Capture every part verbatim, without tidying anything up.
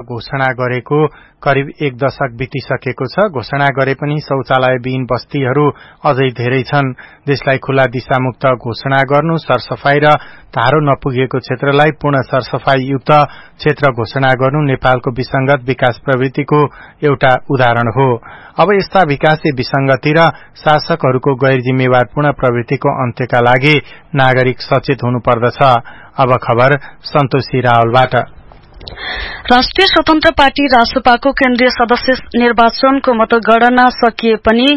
घोषणा गरेको करिब एक दशक बितिसकेको छ। घोषणा गरे पनि शौचालयविहीन बस्तीहरू अझै धेरै छन्। देशलाई खुला दिशामुक्त घोषणा गर्नु, सरसफाई र धारो नपुगेको क्षेत्रलाई पूर्ण सरसफाईयुक्त क्षेत्र घोषणा गर्नु नेपालको विसंगत विकास प्रवृत्तिको एउटा उदाहरण हो। अब यस्ता विकासे विसंगति र शासकहरूको गैर जिम्मेवारपूर्ण प्रवृत्तिको अन्त्यका लागि नागरिक सचेत हुनुपर्दछ। अब खबर सन्तोषी रावलबाट। राष्ट्रिय स्वतन्त्र पार्टी रासपाको केन्द्रीय सदस्य निर्वाचनको मतगणना सकिए पनि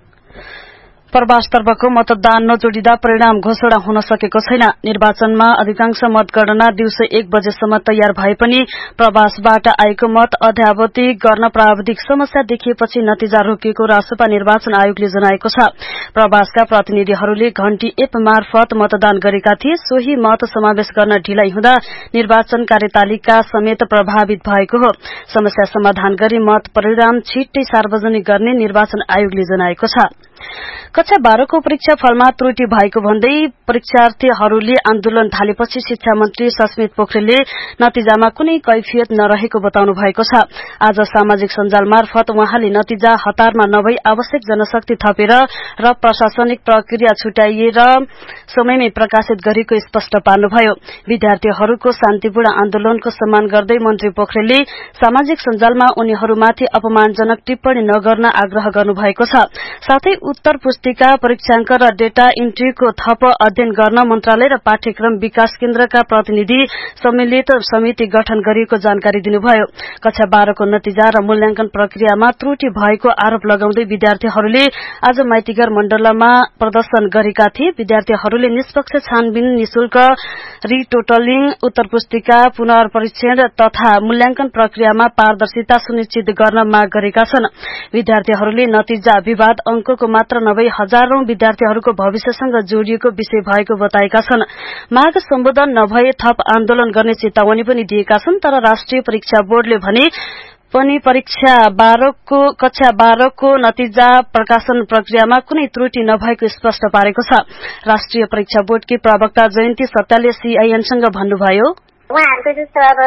प्रवासतर्फको मतदान नजोडिँदा परिणाम घोषणा हुन सकेको छैन। निर्वाचनमा अधिकांश मतगणना दिउँसो एक बजेसम्म तयार भए पनि प्रवासबाट आएको मत अध्यावधि गर्न प्राविधिक समस्या देखिएपछि नतिजा रोकिएको रासपा निर्वाचन आयोगले जनाएको छ। प्रवासका प्रतिनिधिहरूले घण्टी एप मार्फत मतदान गरेका थिए। सोही मत समावेश गर्न ढिलाइ हुँदा निर्वाचन कार्यतालिका समेत प्रभावित भएको हो। समस्या समाधान गरी मत परिणाम छिट्टै सार्वजनिक गर्ने निर्वाचन आयोगले जनाएको छ। कक्षा बाह्रको परीक्षा फलमा त्रुटि भएको भन्दै परीक्षार्थीहरूले आन्दोलन थालेपछि शिक्षा मन्त्री सस्मित पोखरेलले नतिजामा कुनै कैफियत नरहेको बताउनु भएको छ। आज सामाजिक सञ्जाल मार्फत उहाँले नतिजा हतारमा नभई आवश्यक जनशक्ति थपेर र प्रशासनिक प्रक्रिया छुट्याइएर समयमै प्रकाशित गरेको स्पष्ट पार्नुभयो। विद्यार्थीहरूको शान्तिपूर्ण आन्दोलनको सम्मान गर्दै मन्त्री पोखरेलले सामाजिक सञ्जालमा उनीहरूमाथि अपमानजनक टिप्पणी नगर्न आग्रह गर्नुभएको छ। साथै उत्तर पुस्तिका परीक्षाङ्क र डेटा इन्ट्रीको थप अध्ययन गर्न मन्त्रालय र पाठ्यक्रम विकास केन्द्रका प्रतिनिधि सम्मिलित समिति गठन गरिएको जानकारी दिनुभयो। कक्षा बाह्रको नतिजा र मूल्याङ्कन प्रक्रियामा त्रुटि भएको आरोप लगाउँदै विद्यार्थीहरूले आज माइतीघर मण्डलमा प्रदर्शन गरेका थिए। विद्यार्थीहरूले निष्पक्ष छानबिन, निशुल्क रिटोटलिङ, उत्तर पुस्तिका पुनर्परीक्षण तथा मूल्याङ्कन प्रक्रियामा पारदर्शिता सुनिश्चित गर्न माग गरेका छन्। विद्यार्थीहरूले नतिजा विवाद अंकको मात्र नभई हजारौं विद्यार्थीहरूको भविष्यसँग जोडिएको विषय भएको बताएका छन्। माग सम्बोधन नभए थप आन्दोलन गर्ने चेतावनी पनि दिएका छन्। तर राष्ट्रिय परीक्षा बोर्डले भने पनि परीक्षा बाह्रको कक्षा बाह्रको नतिजा प्रकाशन प्रक्रियामा कुनै त्रुटि नभएको स्पष्ट पारेको छ। राष्ट्रिय परीक्षा बोर्डकी प्रवक्ता जयन्ती सत्याले सीआईएनसँग भन्नुभयो, उहाँहरूको जस्तो अब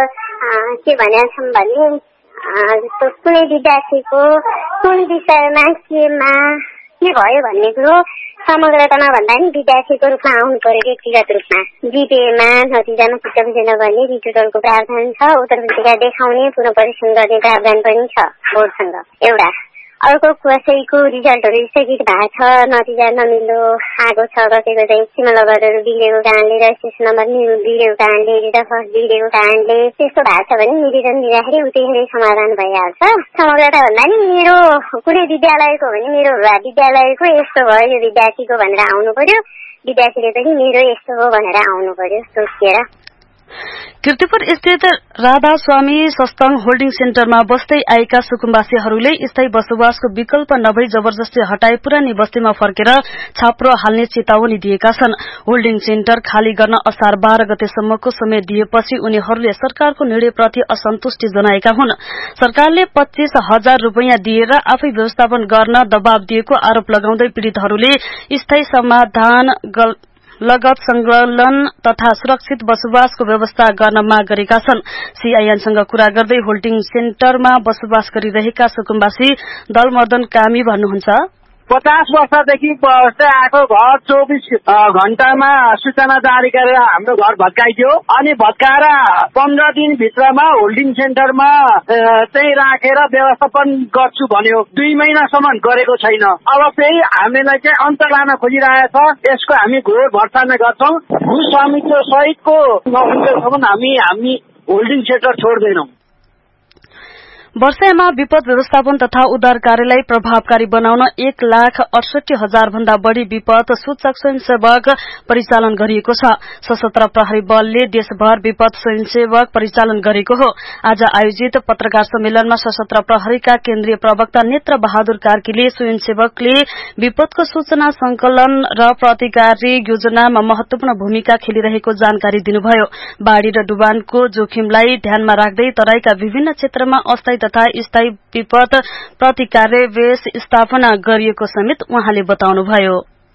के भनेका छन् भने जस्तो कुनै विद्यार्थीको कुन विषयमा केमा के भयो भन्ने कुरो समग्रतामा भन्दा पनि विद्यार्थीको रूपमा आउनु पर्यो। व्यक्तिगत रूपमा जीपीएमा नतिजामा चित्तबुझ नगर्ने रिटोटलको प्रावधान छ। उत्तर पुस्तिका देखाउने पुनः परीक्षण गर्ने प्रावधान पनि छ बोर्डसँग। एउटा अर्को कसैको रिजल्टहरू स्थगित भएको छ, नतिजा नमिल्दो आएको छ, कसैको चाहिँ सीमा लगरहरू बिग्रेको कारणले र स्टेसन नम्बर बिग्रेको कारणले, रिटा फर्स्ट बिग्रेको कारणले त्यस्तो भएको छ भने निवेदन दिँदाखेरि उतै समाधान भइहाल्छ। समग्रता भन्दा नि मेरो कुनै विद्यालयको भने मेरो विद्यालयको यस्तो भयो यो विद्यार्थीको भनेर आउनु पर्यो, विद्यार्थीले पनि मेरो यस्तो हो भनेर आउनु पर्यो सोचिएर। कीर्तिपुर स्थित राधा स्वामी सस्तङ होल्डिङ सेन्टरमा बस्दै आएका सुकुम्बासीहरूले स्थायी बसोबासको विकल्प नभई जबरजस्ती हटाए पुरानी बस्तीमा फर्केर छाप्रो हाल्ने चेतावनी दिएका छन्। होल्डिङ सेन्टर खाली गर्न असार बाह्र गतेसम्मको समय दिएपछि उनीहरूले सरकारको निर्णयप्रति असन्तुष्टि जनाएका हुन्। सरकारले पच्चीस हजार रूपियाँ दिएर आफै व्यवस्थापन गर्न दबाव दिएको आरोप लगाउँदै पीड़ितहरूले स्थायी समाधान लगत संकलन तथा सुरक्षित बसोबासको व्यवस्था गर्न माग गरेका छन्। सीआईएनसँग कुरा गर्दै होल्डिङ सेन्टरमा बसोबास गरिरहेका सुकुम्बासी दलमदन कामी भन्नुहुन्छ, पचास वर्षदेखि बस्दै आएको घर चौबिस घण्टामा सूचना जारी गरेर हाम्रो घर भत्काइदियो। अनि भत्काएर पन्ध्र दिन भित्रमा होल्डिङ सेन्टरमा चाहिँ राखेर व्यवस्थापन गर्छु भन्यो। दुई महिनासम्म गरेको छैन। अब फेरि हामीलाई चाहिँ अन्त लान खोजिरहेछ। यसको हामी घोर भर्त्सना गर्छौं। भू स्वामित्व सहितको नहुन्जेलसम्म हामी हामी होल्डिङ सेन्टर छोड्दैनौं। वर्षामा विपद व्यवस्थापन तथा उद्धार कार्यलाई प्रभावकारी बनाउन एक लाख अडसठी हजार भन्दा बढ़ी विपद सूचक स्वयंसेवक परिचालन गरिएको छ। सशस्त्र प्रहरी बलले देशभर विपद स्वयंसेवक परिचालन गरेको हो। आज आयोजित पत्रकार सम्मेलनमा सशस्त्र प्रहरीका केन्द्रीय प्रवक्ता नेत्र बहादुर कार्कीले स्वयंसेवकले विपदको सूचना संकलन र प्रतिकारी योजनामा महत्वपूर्ण भूमिका खेलिरहेको जानकारी दिनुभयो। बाढ़ी र डुबानको जोखिमलाई ध्यानमा राख्दै तराईका विभिन्न क्षेत्रमा अस्थायी तथा स्थायी विपद प्रतिकार्य बेस स्थापना गरिएको समेत उहाँले बताउनुभयो।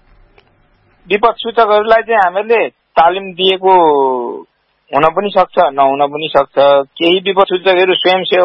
विपद सूचकहरूलाई चाहिँ हामीले तालिम दिएको हुन पनि सक्छ, नहुन पनि सक्छ। केही विपद सूचकहरू स्वयंसेवक